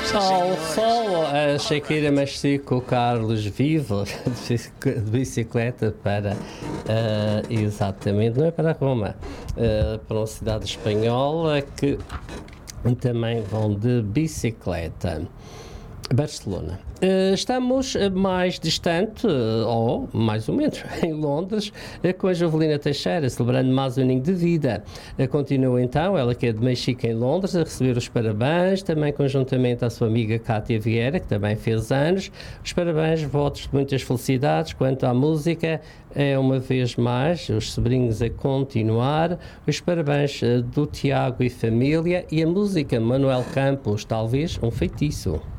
Ao sol, a Shakira mexe com o Carlos Vivo de bicicleta para, exatamente, não é para Roma, para uma cidade espanhola que também vão de bicicleta. Barcelona. Estamos mais distante, ou mais ou menos, em Londres, com a Jovelina Teixeira, celebrando mais um aninho de vida. Continua então, ela que é de Mexica em Londres, a receber os parabéns, também conjuntamente à sua amiga Cátia Vieira, que também fez anos. Os parabéns, votos de muitas felicidades. Quanto à música, é uma vez mais, os sobrinhos a continuar. Os parabéns do Tiago e família, e a música Manuel Campos, talvez um feitiço.